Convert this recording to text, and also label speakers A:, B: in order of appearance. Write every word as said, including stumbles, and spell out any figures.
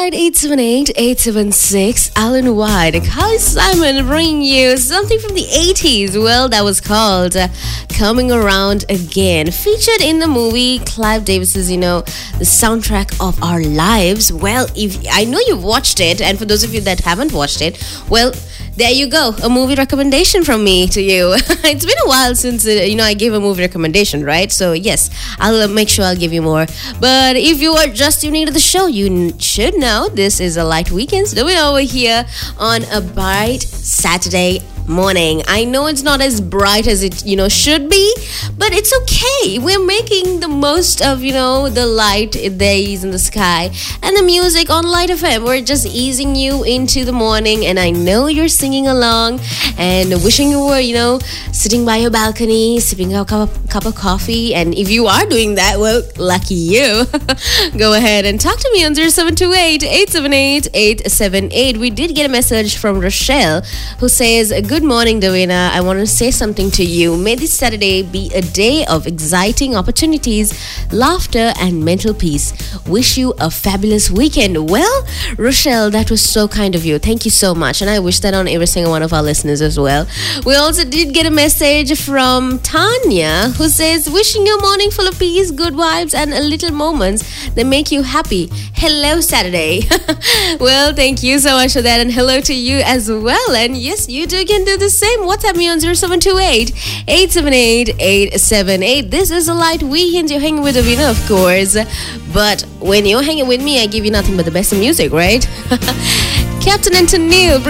A: Alright, eight seven eight, eight seven six, Alan White, Carly Simon bringing you something from the eighties. Well, that was called uh, Coming Around Again. Featured in the movie Clive Davis's, you know, the soundtrack of our lives. Well, if I know you've watched it, and for those of you that haven't watched it, well, there you go, a movie recommendation from me to you. It's been a while since, uh, you know, I gave a movie recommendation, right? So, yes, I'll uh, make sure I'll give you more. But if you are just tuning to the show, you n- should know this is a light weekend doing over here on a bright Saturday morning. I know it's not as bright as it, you know, should be, but it's okay. We're making the most of, you know, the light days in the sky and the music on Light F M. We're just easing you into the morning, and I know you're singing along and wishing you were, you know, sitting by your balcony, sipping a cup of, cup of coffee. And if you are doing that, well, lucky you. Go ahead and talk to me on zero seven two eight, eight seven eight, eight seven eight. We did get a message from Rochelle who says, good morning, Davina. I want to say something to you. May this Saturday be a day of exciting opportunities, laughter, and mental peace. Wish you a fabulous weekend. Well, Rochelle, that was so kind of you. Thank you so much. And I wish that on every single one of our listeners as well. We also did get a message from Tanya who says, wishing you a morning full of peace, good vibes, and a little moments that make you happy. Hello, Saturday. Well, thank you so much for that. And hello to you as well. And yes, you too can do the same. WhatsApp me on zero seven two eight, eight seven eight, eight seven eight. This is a light weekend. You're hanging with Davina, of course. But when you're hanging with me, I give you nothing but the best of music, right? Captain and Tennille